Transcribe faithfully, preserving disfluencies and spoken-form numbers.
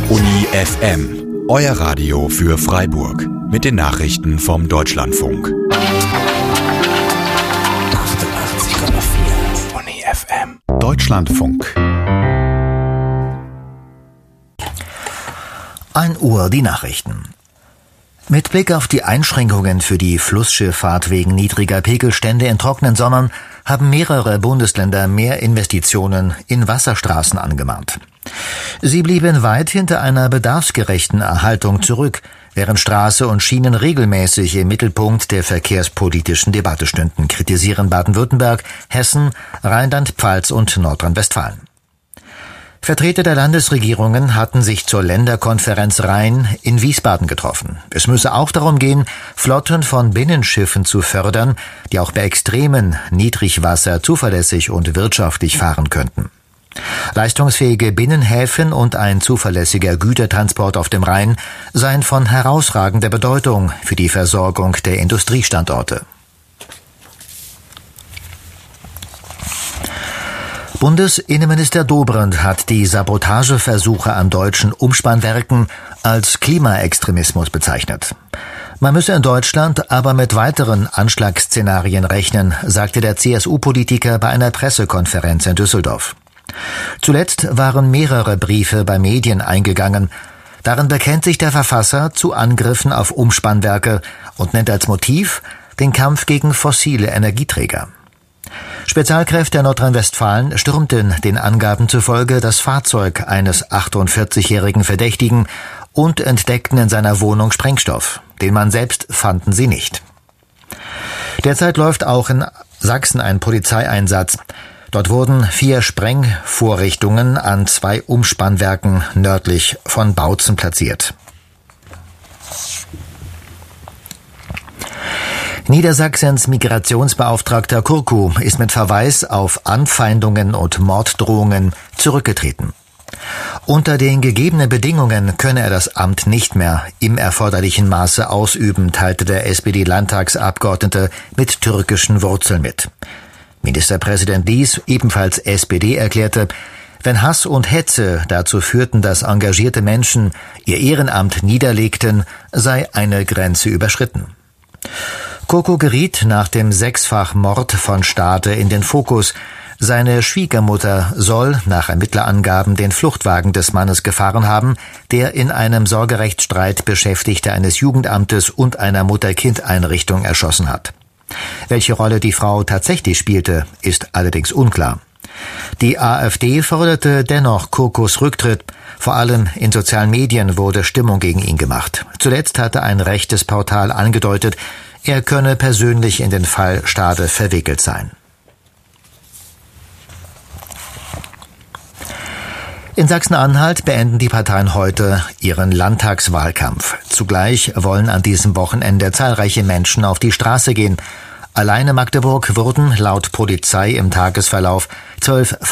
Uni F M, euer Radio für Freiburg. Mit den Nachrichten vom Deutschlandfunk. achtundachtzig Komma vier Uni F M. Deutschlandfunk. ein Uhr die Nachrichten. Mit Blick auf die Einschränkungen für die Flussschifffahrt wegen niedriger Pegelstände in trockenen Sommern haben mehrere Bundesländer mehr Investitionen in Wasserstraßen angemahnt. Sie blieben weit hinter einer bedarfsgerechten Erhaltung zurück, während Straße und Schienen regelmäßig im Mittelpunkt der verkehrspolitischen Debatte stünden, kritisieren Baden-Württemberg, Hessen, Rheinland-Pfalz und Nordrhein-Westfalen. Vertreter der Landesregierungen hatten sich zur Länderkonferenz Rhein in Wiesbaden getroffen. Es müsse auch darum gehen, Flotten von Binnenschiffen zu fördern, die auch bei extremen Niedrigwasser zuverlässig und wirtschaftlich fahren könnten. Leistungsfähige Binnenhäfen und ein zuverlässiger Gütertransport auf dem Rhein seien von herausragender Bedeutung für die Versorgung der Industriestandorte. Bundesinnenminister Dobrindt hat die Sabotageversuche an deutschen Umspannwerken als Klimaextremismus bezeichnet. Man müsse in Deutschland aber mit weiteren Anschlagsszenarien rechnen, sagte der C S U-Politiker bei einer Pressekonferenz in Düsseldorf. Zuletzt waren mehrere Briefe bei Medien eingegangen. Darin bekennt sich der Verfasser zu Angriffen auf Umspannwerke und nennt als Motiv den Kampf gegen fossile Energieträger. Spezialkräfte Nordrhein-Westfalen stürmten den Angaben zufolge das Fahrzeug eines achtundvierzigjährigen Verdächtigen und entdeckten in seiner Wohnung Sprengstoff. Den Mann selbst fanden sie nicht. Derzeit läuft auch in Sachsen ein Polizeieinsatz. Dort wurden vier Sprengvorrichtungen an zwei Umspannwerken nördlich von Bautzen platziert. Niedersachsens Migrationsbeauftragter Kurku ist mit Verweis auf Anfeindungen und Morddrohungen zurückgetreten. Unter den gegebenen Bedingungen könne er das Amt nicht mehr im erforderlichen Maße ausüben, teilte der S P D-Landtagsabgeordnete mit türkischen Wurzeln mit. Ministerpräsident Lies, ebenfalls S P D, erklärte, wenn Hass und Hetze dazu führten, dass engagierte Menschen ihr Ehrenamt niederlegten, sei eine Grenze überschritten. Kurku geriet nach dem Sechsfachmord von Stade in den Fokus. Seine Schwiegermutter soll nach Ermittlerangaben den Fluchtwagen des Mannes gefahren haben, der in einem Sorgerechtsstreit Beschäftigte eines Jugendamtes und einer Mutter-Kind-Einrichtung erschossen hat. Welche Rolle die Frau tatsächlich spielte, ist allerdings unklar. Die AfD forderte dennoch Kurkus Rücktritt. Vor allem in sozialen Medien wurde Stimmung gegen ihn gemacht. Zuletzt hatte ein rechtes Portal angedeutet, er könne persönlich in den Fall Stade verwickelt sein. In Sachsen-Anhalt beenden die Parteien heute ihren Landtagswahlkampf. Zugleich wollen an diesem Wochenende zahlreiche Menschen auf die Straße gehen. Alleine Magdeburg wurden laut Polizei im Tagesverlauf zwölf